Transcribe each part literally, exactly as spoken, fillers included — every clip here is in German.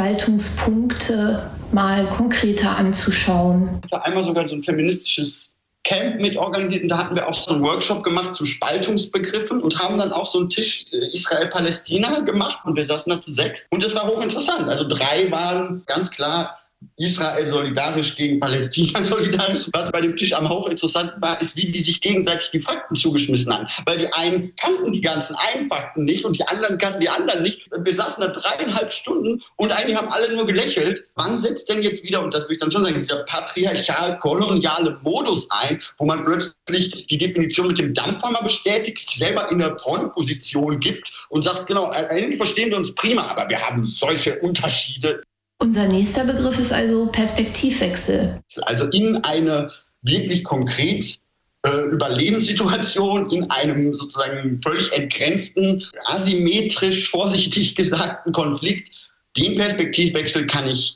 Spaltungspunkte mal konkreter anzuschauen. Ich habe einmal sogar so ein feministisches Camp mit organisiert und da hatten wir auch so einen Workshop gemacht zu Spaltungsbegriffen und haben dann auch so einen Tisch Israel-Palästina gemacht und wir saßen da zu sechs und das war hochinteressant. Also drei waren ganz klar Israel solidarisch gegen Palästina solidarisch. Was bei dem Tisch am hochinteressant war, ist, wie die sich gegenseitig die Fakten zugeschmissen haben. Weil die einen kannten die ganzen einen Fakten nicht und die anderen kannten die anderen nicht. Wir saßen da dreieinhalb Stunden und eigentlich haben alle nur gelächelt. Wann setzt denn jetzt wieder, und das will ich dann schon sagen, dieser patriarchal-koloniale Modus ein, wo man plötzlich die Definition mit dem Dampfhammer bestätigt, sich selber in der Frontposition gibt und sagt, genau, eigentlich verstehen wir uns prima, aber wir haben solche Unterschiede. Unser nächster Begriff ist also Perspektivwechsel. Also in eine wirklich konkret äh, Überlebenssituation, in einem sozusagen völlig entgrenzten, asymmetrisch, vorsichtig gesagten Konflikt, den Perspektivwechsel kann ich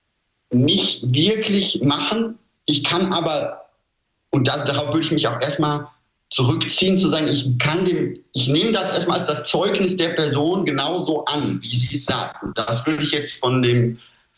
nicht wirklich machen. Ich kann aber, und da, darauf würde ich mich auch erstmal zurückziehen, zu sagen, ich kann dem, ich nehme das erstmal als das Zeugnis der Person genauso an, wie sie es sagt. Und das würde ich jetzt von dem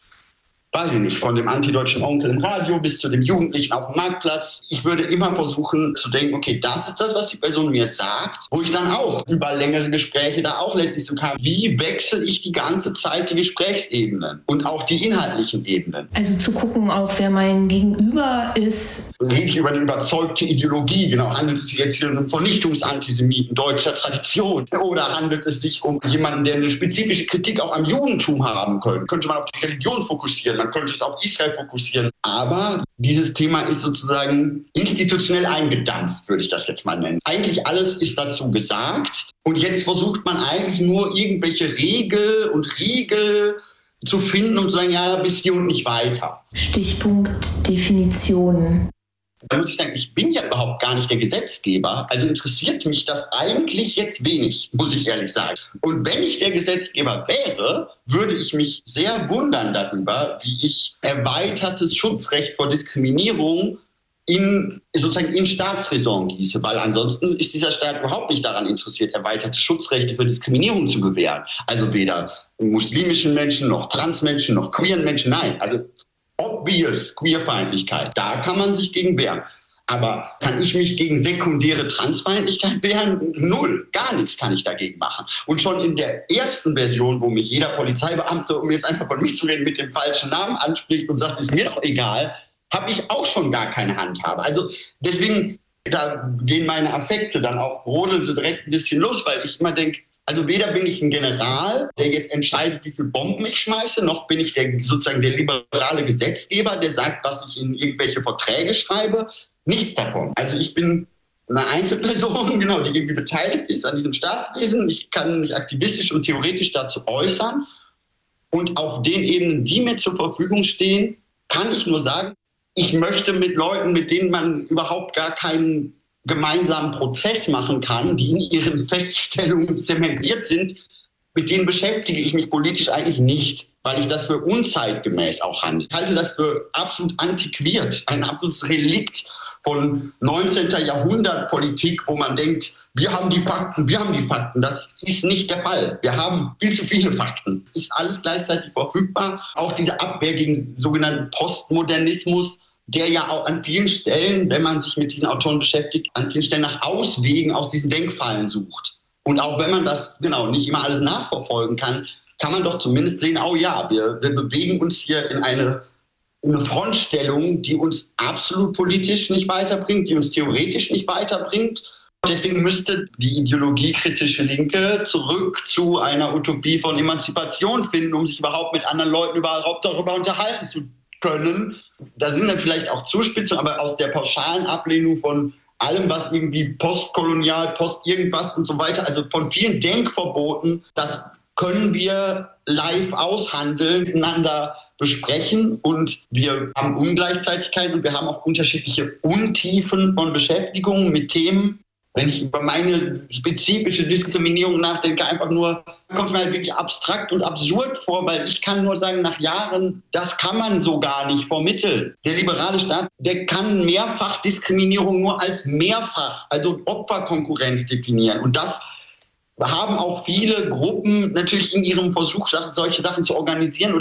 weiß ich nicht, von dem antideutschen Onkel im Radio bis zu dem Jugendlichen auf dem Marktplatz. Ich würde immer versuchen zu denken, okay, das ist das, was die Person mir sagt, wo ich dann auch über längere Gespräche da auch letztlich so kam, wie wechsle ich die ganze Zeit die Gesprächsebenen und auch die inhaltlichen Ebenen. Also zu gucken auch, wer mein Gegenüber ist. Rede ich über eine überzeugte Ideologie, genau, handelt es sich jetzt hier um einen Vernichtungsantisemiten deutscher Tradition oder handelt es sich um jemanden, der eine spezifische Kritik auch am Judentum haben könnte? Könnte man auf die Religion fokussieren? Man könnte es auf Israel fokussieren. Aber dieses Thema ist sozusagen institutionell eingedampft, würde ich das jetzt mal nennen. Eigentlich alles ist dazu gesagt. Und jetzt versucht man eigentlich nur irgendwelche Regel und Riegel zu finden und zu sagen, ja, bis hier und nicht weiter. Stichpunkt Definitionen. Da muss ich sagen, ich bin ja überhaupt gar nicht der Gesetzgeber, also interessiert mich das eigentlich jetzt wenig, muss ich ehrlich sagen. Und wenn ich der Gesetzgeber wäre, würde ich mich sehr wundern darüber, wie ich erweitertes Schutzrecht vor Diskriminierung in, sozusagen in Staatsräson gieße, weil ansonsten ist dieser Staat überhaupt nicht daran interessiert, erweiterte Schutzrechte für Diskriminierung zu gewähren. Also weder muslimischen Menschen, noch Transmenschen, noch queeren Menschen, nein, also obvious Queerfeindlichkeit, da kann man sich gegen wehren. Aber kann ich mich gegen sekundäre Transfeindlichkeit wehren? Null, gar nichts kann ich dagegen machen. Und schon in der ersten Version, wo mich jeder Polizeibeamte, um jetzt einfach von mich zu reden, mit dem falschen Namen anspricht und sagt, ist mir doch egal, habe ich auch schon gar keine Handhabe. Also deswegen, da gehen meine Affekte dann auch, brodeln so direkt ein bisschen los, weil ich immer denke, also weder bin ich ein General, der jetzt entscheidet, wie viele Bomben ich schmeiße, noch bin ich der, sozusagen der liberale Gesetzgeber, der sagt, was ich in irgendwelche Verträge schreibe. Nichts davon. Also ich bin eine Einzelperson, genau, die irgendwie beteiligt ist an diesem Staatswesen. Ich kann mich aktivistisch und theoretisch dazu äußern. Und auf den Ebenen, die mir zur Verfügung stehen, kann ich nur sagen, ich möchte mit Leuten, mit denen man überhaupt gar keinen gemeinsamen Prozess machen kann, die in ihren Feststellungen zementiert sind, mit denen beschäftige ich mich politisch eigentlich nicht, weil ich das für unzeitgemäß auch handle. Ich halte das für absolut antiquiert, ein absolutes Relikt von neunzehnten Jahrhundert Politik, wo man denkt, wir haben die Fakten, wir haben die Fakten. Das ist nicht der Fall. Wir haben viel zu viele Fakten. Es ist alles gleichzeitig verfügbar. Auch diese Abwehr gegen sogenannten Postmodernismus, der ja auch an vielen Stellen, wenn man sich mit diesen Autoren beschäftigt, an vielen Stellen nach Auswegen aus diesen Denkfallen sucht. Und auch wenn man das genau nicht immer alles nachverfolgen kann, kann man doch zumindest sehen, oh ja, wir, wir bewegen uns hier in eine, eine Frontstellung, die uns absolut politisch nicht weiterbringt, die uns theoretisch nicht weiterbringt. Deswegen müsste die ideologiekritische Linke zurück zu einer Utopie von Emanzipation finden, um sich überhaupt mit anderen Leuten überhaupt darüber unterhalten zu können. Da sind dann vielleicht auch Zuspitzungen, aber aus der pauschalen Ablehnung von allem, was irgendwie postkolonial, post irgendwas und so weiter, also von vielen Denkverboten, das können wir live aushandeln, miteinander besprechen und wir haben Ungleichzeitigkeit und wir haben auch unterschiedliche Untiefen von Beschäftigungen mit Themen. Wenn ich über meine spezifische Diskriminierung nachdenke, einfach nur, kommt mir halt wirklich abstrakt und absurd vor, weil ich kann nur sagen, nach Jahren, das kann man so gar nicht vermitteln. Der liberale Staat, der kann Mehrfachdiskriminierung nur als Mehrfach, also Opferkonkurrenz definieren. Und das haben auch viele Gruppen natürlich in ihrem Versuch, solche Sachen zu organisieren oder